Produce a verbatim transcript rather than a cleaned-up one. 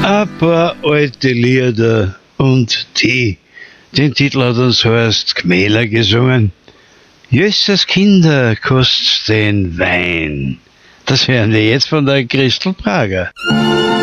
Ein paar alte Lieder und die. Den Titel hat uns Horst Gmähler gesungen. Jösses Kinder, kostet den Wein. Das hören wir jetzt von der Christel Prager.